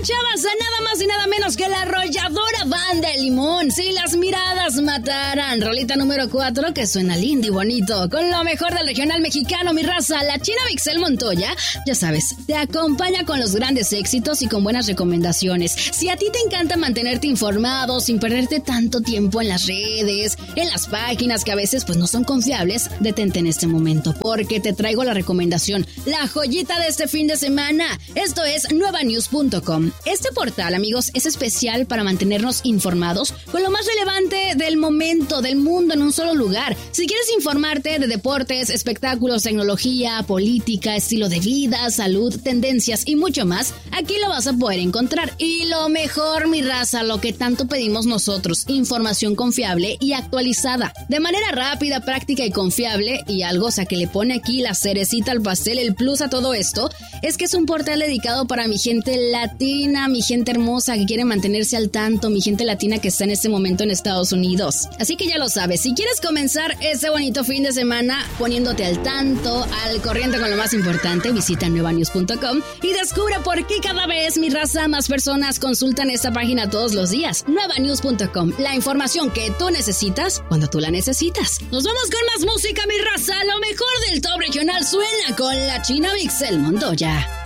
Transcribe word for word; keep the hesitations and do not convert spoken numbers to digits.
escuchabas a nada más y nada menos que la arrolladora Banda El Limón. Si las miradas mataran. Rolita número cuatro que suena lindo y bonito. Con lo mejor del regional mexicano, mi raza. La China Vixel Montoya, ya sabes, te acompaña con los grandes éxitos y con buenas recomendaciones. Si a ti te encanta mantenerte informado sin perderte tanto tiempo en las redes, en las páginas que a veces pues no son confiables, detente en este momento porque te traigo la recomendación, la joyita de este fin de semana. Esto es nueva news punto com. Este portal, amigos, es especial para mantenernos informados con lo más relevante del momento, del mundo en un solo lugar. Si quieres informarte de deportes, espectáculos, tecnología, política, estilo de vida, salud, tendencias y mucho más, aquí lo vas a poder encontrar. Y lo mejor, mi raza, lo que tanto pedimos nosotros, información confiable y actualizada, de manera rápida, práctica y confiable. Y algo, o sea, que le pone aquí la cerecita al pastel, el plus a todo esto, es que es un portal dedicado para mi gente latina, mi gente hermosa que quiere mantenerse al tanto, mi gente latina que está en este momento en Estados Unidos. Así que ya lo sabes, si quieres comenzar este bonito fin de semana poniéndote al tanto, al corriente con lo más importante, visita nueva news punto com y descubre por qué cada vez, mi raza, más personas consultan esta página todos los días. nueva news punto com, la información que tú necesitas cuando tú la necesitas. Nos vamos con más música, mi raza. Lo mejor del top regional suena con la China Vixel Montoya.